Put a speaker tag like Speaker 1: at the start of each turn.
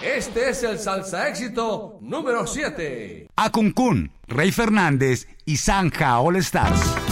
Speaker 1: Este es el salsa éxito número 7.
Speaker 2: Akunkun, Rey Fernández y Zanja All Stars.